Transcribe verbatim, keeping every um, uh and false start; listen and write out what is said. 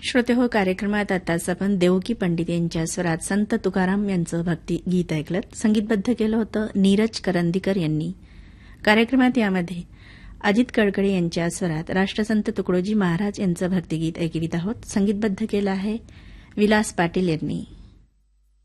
श्रोते हो, कार्यक्रमात आताच आपण देवकी पंडित यांच्या स्वरात संत तुकाराम यांचं भक्ती गीत ऐकलं. संगीतबद्ध केलं होतं नीरज करंदीकर यांनी. कार्यक्रमात यामध्ये अजित कडकडे यांच्या स्वरात राष्ट्रसंत तुकडोजी महाराज यांचं भक्तिगीत ऐकवित आहोत. संगीतबद्ध केलं आहे विलास पाटील यांनी.